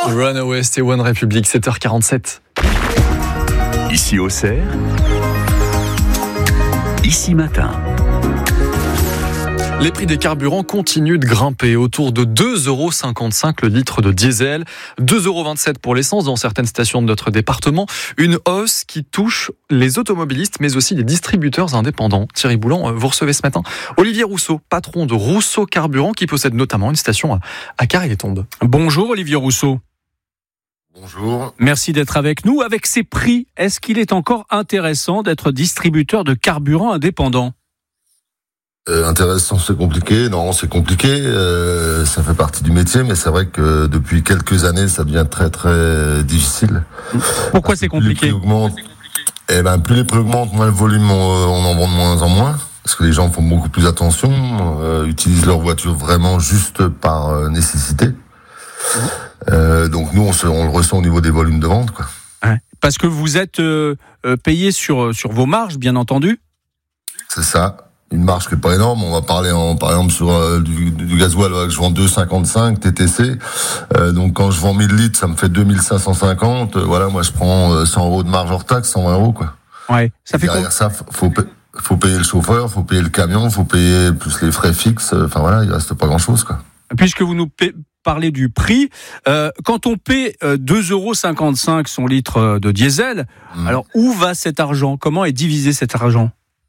Runaway, c'était One Republic, 7h47. Ici Auxerre, ici matin. Les prix des carburants continuent de grimper, autour de 2,55 € le litre de diesel, 2,27 € pour l'essence dans certaines stations de notre département. Une hausse qui touche les automobilistes, mais aussi les distributeurs indépendants. Thierry Boulan, vous recevez ce matin Olivier Rousseau, patron de Rousseau Carburant, qui possède notamment une station à Carré-les-Tombes. Bonjour Olivier Rousseau. Bonjour. Merci d'être avec nous. Avec ces prix, est-ce qu'il est encore intéressant d'être distributeur de carburant indépendant ? Intéressant, c'est compliqué. Non, c'est compliqué. Ça fait partie du métier, mais c'est vrai que depuis quelques années, ça devient très très difficile. Pourquoi c'est compliqué ? Plus les prix augmentent, moins le volume, on en vend de moins en moins. Parce que les gens font beaucoup plus attention, utilisent leur voiture vraiment juste par nécessité. Donc nous, on le ressent au niveau des volumes de vente, quoi. Ouais. Parce que vous êtes payé sur vos marges, bien entendu. C'est ça. Une marge qui est pas énorme. On va parler par exemple sur du gasoil, que je vends 2,55 TTC. Donc quand je vends 1000 litres, ça me fait 2550. Voilà, moi je prends 100 € de marge hors taxe, 120 €, quoi. Ouais. Ça fait derrière ça, faut payer le chauffeur, faut payer le camion, faut payer plus les frais fixes. Enfin voilà, il reste pas grand chose, quoi. Puisque vous nous parlez du prix, quand on paie 2,55 € son litre de diesel, alors où va cet argent ? Comment est divisé cet argent ?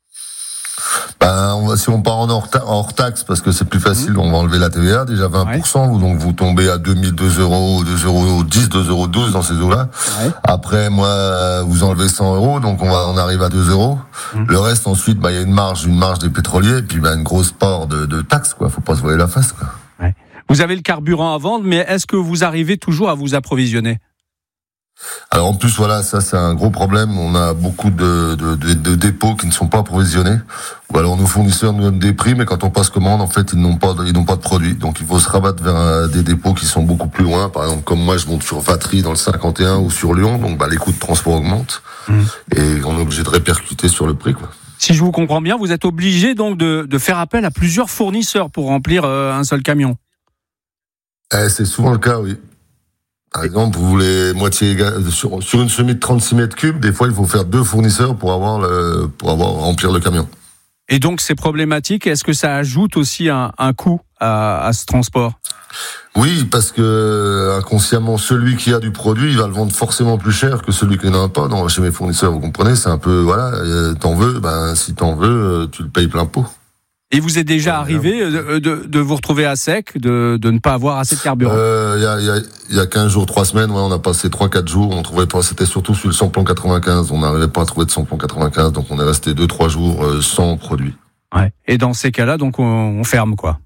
Si on part en hors taxe, parce que c'est plus facile, on va enlever la TVA, déjà 20%, ouais. Donc vous tombez à 2,10 €, 2,12 € dans ces eaux-là. Ouais. Après, moi, vous enlevez 100 €, donc on arrive à 2 €. Le reste, ensuite, il y a une marge des pétroliers, et puis une grosse part de taxes, quoi. Faut pas se voiler la face, quoi. Ouais. Vous avez le carburant à vendre, mais est-ce que vous arrivez toujours à vous approvisionner ? Alors en plus, voilà, ça c'est un gros problème. On a beaucoup de dépôts qui ne sont pas approvisionnés. Ou alors nos fournisseurs nous donnent des prix, mais quand on passe commande, en fait, ils n'ont pas de produits. Donc il faut se rabattre vers des dépôts qui sont beaucoup plus loin. Par exemple, comme moi, je monte sur Vatry dans le 51 ou sur Lyon, donc les coûts de transport augmentent et on est obligé de répercuter sur le prix, quoi. Si je vous comprends bien, vous êtes obligé donc de faire appel à plusieurs fournisseurs pour remplir un seul camion. C'est souvent le cas, oui. Par exemple, vous voulez moitié sur une semi de 36 mètres cubes, des fois il faut faire 2 fournisseurs pour remplir le camion. Et donc c'est problématique. Est-ce que ça ajoute aussi un coût à ce transport ? Oui, parce que inconsciemment, celui qui a du produit, il va le vendre forcément plus cher que celui qui n'en a pas. Chez mes fournisseurs, vous comprenez, c'est un peu t'en veux, si t'en veux, tu le payes plein pot. Et vous êtes déjà arrivé de vous retrouver à sec, de ne pas avoir assez de carburant ? Il y a 15 jours, 3 semaines, on a passé 3-4 jours, on trouvait pas, c'était surtout sur le samplon 95, on n'arrivait pas à trouver de samplon 95, donc on est resté 2-3 jours sans produit. Ouais. Et dans ces cas-là, donc on ferme, quoi.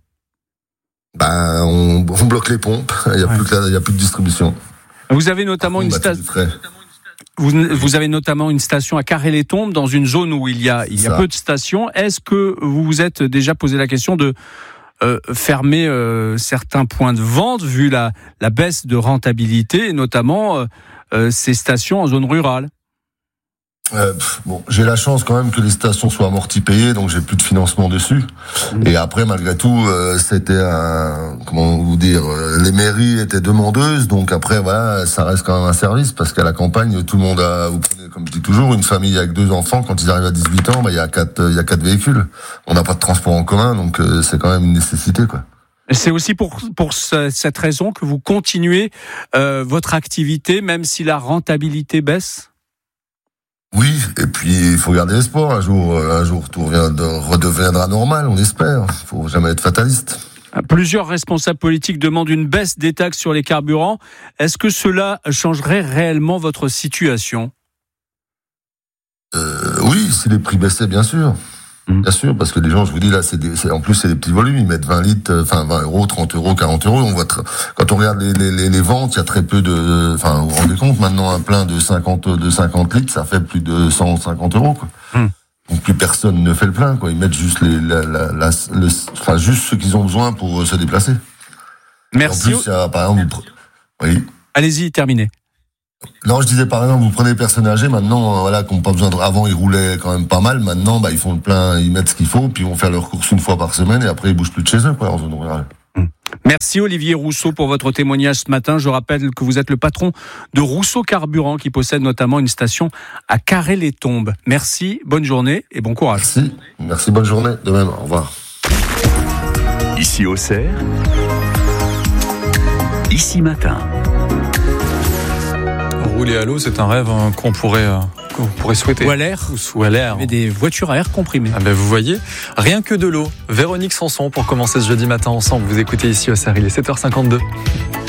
On bloque les pompes, il y a plus de distribution. Vous avez notamment Vous avez notamment une station à Carré-les-Tombes, dans une zone où il y a peu de stations. Est-ce que vous vous êtes déjà posé la question de fermer certains points de vente, vu la baisse de rentabilité, et notamment ces stations en zone rurale ? J'ai la chance quand même que les stations soient amorties payées, donc j'ai plus de financement dessus. Et après, malgré tout, c'était les mairies étaient demandeuses, donc après voilà, ça reste quand même un service, parce qu'à la campagne, tout le monde vous prenez, comme je dis toujours, une famille avec 2 enfants, quand ils arrivent à 18 ans, il y a 4 véhicules. On n'a pas de transport en commun, donc c'est quand même une nécessité, quoi. C'est aussi pour cette raison que vous continuez votre activité, même si la rentabilité baisse ? Oui, et puis il faut garder l'espoir. Un jour, tout redeviendra normal, on espère. Il faut jamais être fataliste. Plusieurs responsables politiques demandent une baisse des taxes sur les carburants. Est-ce que cela changerait réellement votre situation ? Oui, si les prix baissaient, bien sûr. Bien sûr, parce que les gens, je vous dis là, en plus c'est des petits volumes, ils mettent 20 litres, 20 €, 30 €, 40 €. On voit quand on regarde les ventes, il y a très peu vous vous rendez compte, maintenant un plein de 50 litres, ça fait plus de 150 €, quoi. Donc plus personne ne fait le plein, quoi. Ils mettent juste juste ce qu'ils ont besoin pour se déplacer. Merci. Et en plus, par exemple, oui. Allez-y, terminez. Non, je disais par exemple, vous prenez les personnes âgées, maintenant, qui n'ont pas besoin avant ils roulaient quand même pas mal, maintenant, ils font le plein, ils mettent ce qu'il faut, puis ils vont faire leurs courses une fois par semaine, et après ils bougent plus de chez eux, quoi, en zone rurale. Merci Olivier Rousseau pour votre témoignage ce matin. Je rappelle que vous êtes le patron de Rousseau Carburant qui possède notamment une station à Carré-les-Tombes. Merci, bonne journée et bon courage. Merci, bonne journée, de même, au revoir. Ici Auxerre, Ici Matin. Rouler à l'eau, c'est un rêve qu'on pourrait souhaiter. Ou à l'air. Ou à l'air. Mais des voitures à air comprimé. Ah ben vous voyez, rien que de l'eau. Véronique Sanson pour commencer ce jeudi matin ensemble. Vous écoutez Ici Auxerre, il est 7h52.